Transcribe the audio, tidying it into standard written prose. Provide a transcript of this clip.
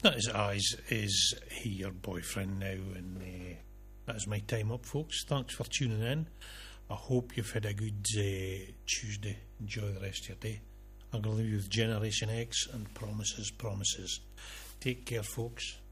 That is he your boyfriend now, and that is my time up, folks. Thanks for tuning in. I hope you've had a good Tuesday. Enjoy the rest of your day. I'm going to leave you with Generation X and Promises, Promises. Take care, folks.